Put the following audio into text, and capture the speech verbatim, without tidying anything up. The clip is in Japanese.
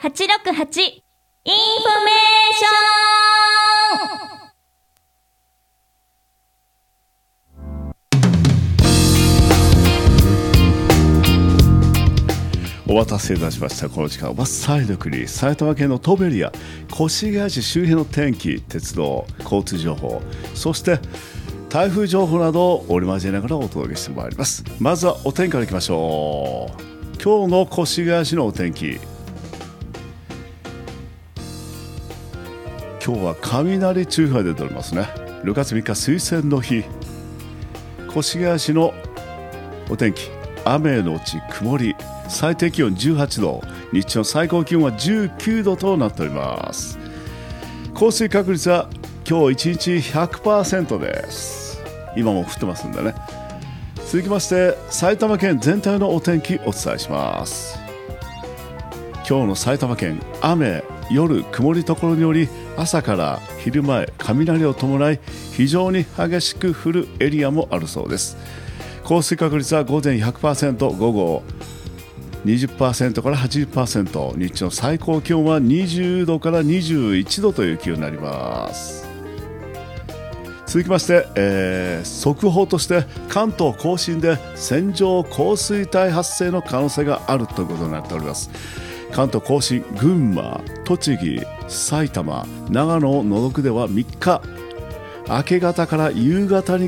はちろくはちインフォメーション。 お待たせいたしました。この時間は埼玉国埼玉県の東部エリア越谷市周辺の天気、鉄道、交通情報、そして台風情報などを織り交ぜながらお届けしてまいります。まずはお天気からいきましょう。今日の越谷市のお天気、今日は雷注意報が出ておりますね。ろくがつみっか水仙の日、越谷市のお天気、雨のち曇り、最低気温じゅうはちど、日中の最高気温はじゅうきゅうどとなっております。降水確率は今日いちにち ひゃくパーセント です。今も降ってますんでね。続きまして埼玉県全体のお天気お伝えします。今日の埼玉県、雨、夜曇りところにより朝から昼前雷を伴い非常に激しく降るエリアもあるそうです。降水確率は午前 ひゃくパーセント、午後 にじゅっパーセント から はちじゅっパーセント、 日中の最高気温はにじゅうどからにじゅういちどという気温になります。続きまして、えー、速報として関東甲信で線状降水帯発生の可能性があるということになっております。関東甲信、群馬、栃木、埼玉、長野、野読ではみっか明け方から夕方に